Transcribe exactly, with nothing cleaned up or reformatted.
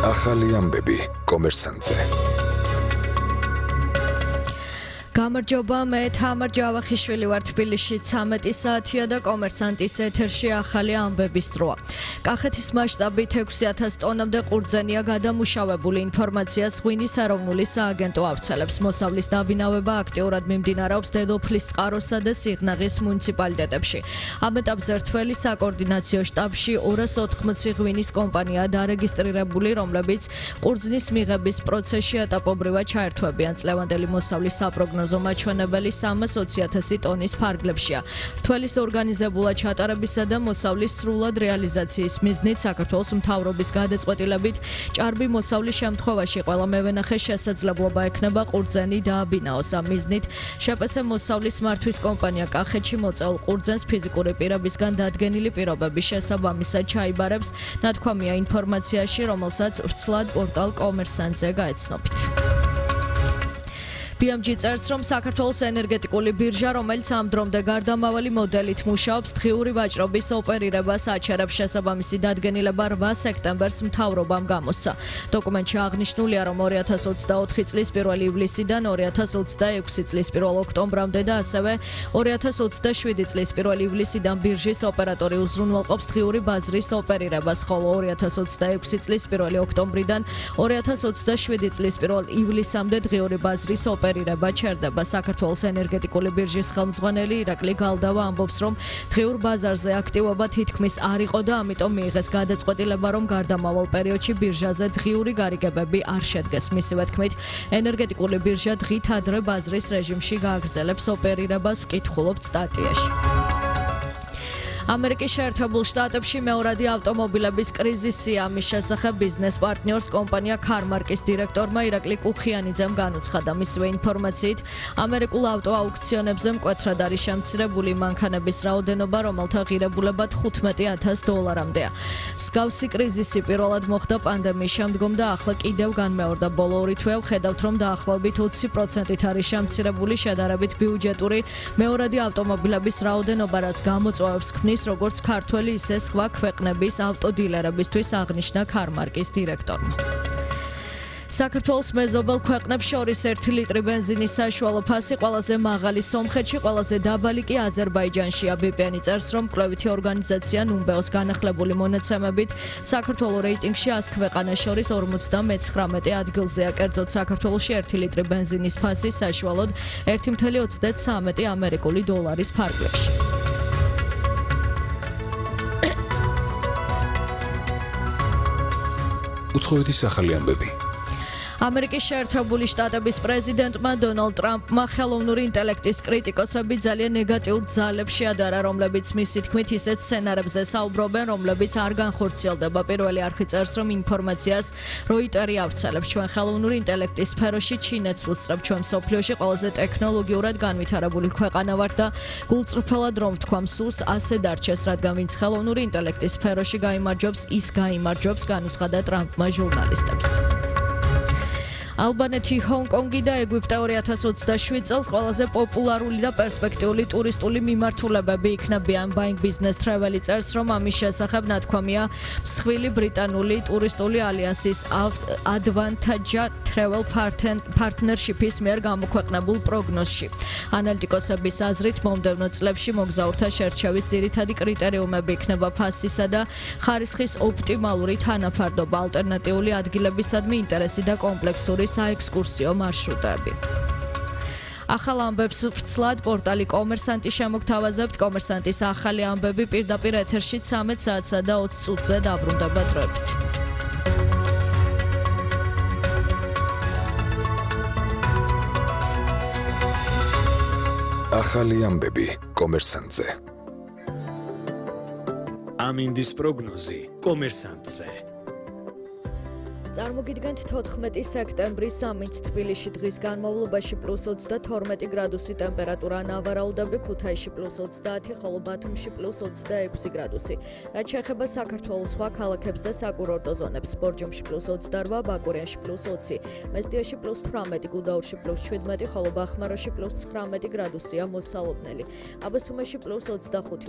ახალი ამბები კომერსანტზე. გამარჯობა, მე თამარ ჯავახიშვილი ვარ თბილისში ცამეტი საათია და კომერსანტის ეთერში ახალი ამბების დროა. კახეთის მასშტაბით ექვსი ათას ტონამდე ყურძენია გადამუშავებული ინფორმაციას ღვინის ეროვნული სააგენტო ავრცელებს. მოსავლის დაბინავება აქტიურად მიმდინარეობს დედოფლის წყაროსა და სიღნაღის მუნიციპალიტეტებში. ამ ეტაპზე რთველი საკოორდინაციო შტაბში ორას ოთხმოცი ღვინის კომპანიაა დარეგისტრირებული, რომლებიც ყურძნის მიღების პროცესში ეტაპობრივად ჩაერთვებიან. წლევანდელი მოსავლის საპროგნოზო მაჩვენებელი სამას ოცი ათასი ტონის ფარგლებშია. რთველის ორგანიზებულად ჩატარებისა და მოსავლის სრულად რეალიზაციის მიზნით საქართველოს მთავრობის გადაწყვეტილებით ჭარბი მოსავლის შემთხვევაში ყველა მევენახეს შესაძლებლობა ექნება ყურძენი დააბინაოს. ამ მიზნით შპს მოსავლის მართვის კომპანია კახეთში მოწეულ ყურძენს ფიზიკური პირებისგან დადგენილი პირობების შესაბამისად ჩაიბარებს. ნათქვამია ინფორმაციაში, რომელსაც ვრცლად პორტალ კომერსანტზე გაეცნობით. ბი ემ ჯი წერს, რომ საქართველოს ენერგეტიკული ბირჟა, რომელიც ამ დრომდე გარდამავალი მოდელით მუშაობს, დღიური ვაჭრობის ოპერირებას აჩერებს. შესაბამისი დადგენილება რვა სექტემბერს მთავრობამ გამოსცა. დოკუმენტში აღნიშნულია, რომ ორი ათას ოცდაოთხი წლის პირველი ივლისიდან ორი ათას ოცდაექვსი წლის პირველ ოქტომბრამდე და ასევე ორი ათას ოცდაშვიდი წლის პირველი ივლისიდან ბირჟის ოპერატორი უზრუნველყოფს დღიური ბაზრის ოპერირებას, ხოლო ორი ათას ოცდაექვსი წლის პირველი ოქტომბრიდან ორი ათას ოცდაშვიდი წლის პირველ ივლისამდე დღიური ბაზრის ოპერირება ოპერირება ჩერდება. საქართველოს ენერგეტიკული ბირჟის ხელმძღვანელი ირაკლი გალდავა ამბობს, რომ დღიურ ბაზარზე აქტივობა თითქმის არ იყო და ამიტომ მიიღეს გადაწყვეტილება, რომ გარდამავალ პერიოდში ბირჟაზე დღიური გარიგებები არ შედგეს. მისივე თქმით, ენერგეტიკული ბირჟა დღით ადრე ბაზრის რეჟიმში გააგრძელებს ოპერირებას, ვკითხულობთ სტატიაში. ამერიკის შეერთებულ შტატებში მეორადი ავტომობილების კრიზისია. ამის შესახებ ბიზნეს პარტნიორს კომპანია ქარმარკის დირექტორმა ირაკლი კუხიანიძემ განუცხადა. მისივე ინფორმაციით, ამერიკულ ავტოაუქციონებზე მკვეთრად არის შემცირებული მანქანების რაოდენობა, რომელთა ღირებულება თხუთმეტი ათას დოლარამდეა. მსგავსი კრიზისი პირველად მოხდა პანდემიის შემდგომ და ახლა კიდევ განმეორდა. ბოლო ორი თვე ვხედავთ, რომ დაახლოებით ოცი პროცენტით არის შემცირებული შედარებით ბიუჯეტური მეორადი ავტომობილების რაოდენობა, რაც გამოწვევებს ქმნის როგორც ქართველი, ისე სხვა ქვეყნების ავტოდილერებისთვის, აღნიშნა ქარმარკის დირექტორმა. საქართველოს მეზობელ ქვეყნებს შორის ერთი ლიტრი ბენზინის საშუალო ფასი ყველაზე მაღალი სომხეთში, ყველაზე დაბალი კი აზერბაიჯანშია. ბი პი ენი წერს, რომ კვლევითი ორგანიზაცია ნუმბეოს განახლებული მონაცემებით საქართველოს რეიტინგში ას ქვეყანას შორის ორმოცდამეცხრამეტე ადგილზეა. კერძოდ, საქართველოში ერთი ლიტრი ბენზინის ფასი საშუალოდ ერთი მცდამეტი ოცდათვრამეტი ამერიკული დოლარის ფარგლებში. უცხოეთის ახალი ამბები. ამერიკის შეერთებული შტატების პრეზიდენტმა დონალდ ტრამპმა ხელოვნური ინტელექტის კრიტიკოსები ძალიან ნეგატიურ ძალებს შეადარა, რომლებიც მისი თქმით ისეთ სცენარებზე საუბრობენ, რომლებიც არ განხორციელდება. პირველი არხი წერს, რომ ინფორმაციას როიტერი ავრცელებს. ჩვენ ხელოვნური ინტელექტის სფეროში ჩინეთს ვუსწრებთ. ჩვენ მსოფლიოში ყველაზე ტექნოლოგიურად განვითარებული ქვეყანა ვართ და გულწრფელად რომ ვთქვამ, სურს ასე დარჩეს, რადგან ვინც ხელოვნური ინტელექტის სფეროში გაიმარჯვებს, ის გაიმარჯვებს, განუცხადა ტრამპმა ჟურნალისტებს. ალბანეთი, ჰონკონგი და ეგვიპტე ორი ათას ოცდაშვიდ წელს ყველაზე პოპულარული და პერსპექტიული ტურისტული მიმართულებები იქნებიან. Buying Business Travel წერს, რომ ამის შესახებ ნათქვამია მსხვილი ბრიტანული ტურისტული ალიანსის Advantage Travel Partnership-ის მიერ გამოქვეყნებულ პროგნოზში. ანალიტიკოსების აზრით, მომდევნო წლებში მოგზაურთა შერჩევის ძირითადი კრიტერიუმები იქნება ფასისა და ხარისხის ოპტიმალური თანაფარდობა, ალტერნატიული ადგილებისადმი ინტერესი და კომპლექსური საექსკურსიო მარშრუტები. ახალ ამბებს ვრცლად პორტალი კომერსანტი შემოგთავაზებთ. კომერსანტის ახალი ამბები პირდაპირ ეთერში ცამეტ საათსა და ოცი წუთზე დაბრუნდება დროებით. ახალი ამბები კომერსანტზე. ამინდის პროგნოზი კომერსანტზე. წარმოგიდგენთ თოთხმეტი სექტემბრის ამინდს თბილისში დღის განმავლობაში პლუს ოცდათორმეტი გრადუსი ტემპერატურა, ნავარაუდები ქუთაისში პლუს ოცდაათი, ხოლო ბათუმში პლუს ოცდაექვსი გრადუსი. რაც შეეხება საქართველოს სხვა ქალაქებს და საკურორტო ზონებს, ბორჯომში პლუს ოცდარვა, ბაკურიანში პლუს ოცი, მესტიაში პლუს თვრამეტი, გუდაურში პლუს შვიდმეტი, ხოლო ბახმაროში პლუს ცხრამეტი გრადუსია მოსალოდნელი. აბასუმეში პლუს ოცდახუთი